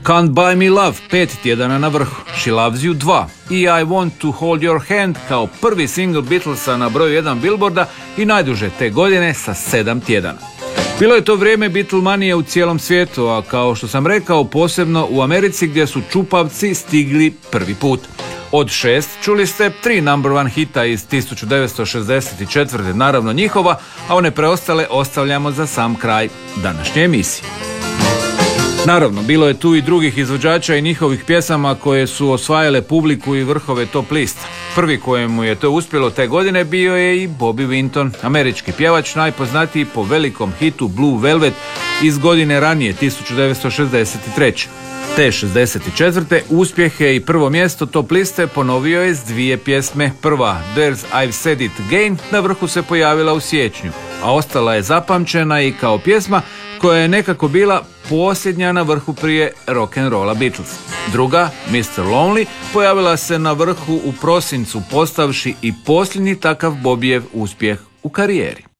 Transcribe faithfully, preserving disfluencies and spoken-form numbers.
Can't Buy Me Love pet tjedana na vrhu, She Loves You dva i I Want to Hold Your Hand kao prvi single Beatlesa na broju jedan Billboarda i najduže te godine sa sedam tjedana. Bilo je to vrijeme Beatlemanije u cijelom svijetu, a kao što sam rekao, posebno u Americi gdje su čupavci stigli prvi put. Od šest čuli ste tri number one hita iz tisuću devetsto šezdeset četvrte. naravno njihova, a one preostale ostavljamo za sam kraj današnje emisije. Naravno, bilo je tu i drugih izvođača i njihovih pjesama koje su osvajale publiku i vrhove top lista. Prvi kojemu je to uspjelo te godine bio je i Bobby Winton, američki pjevač najpoznatiji po velikom hitu Blue Velvet iz godine ranije, tisuću devetsto šezdeset treće. Te šezdeset četvrte uspjehe i prvo mjesto top liste ponovio je s dvije pjesme. Prva, There's I've Said It Again, na vrhu se pojavila u siječnju, a ostala je zapamćena i kao pjesma koja je nekako bila posljednja na vrhu prije rock'n'rolla Beatles. Druga, mister Lonely, pojavila se na vrhu u prosincu postavši i posljednji takav Bobijev uspjeh u karijeri.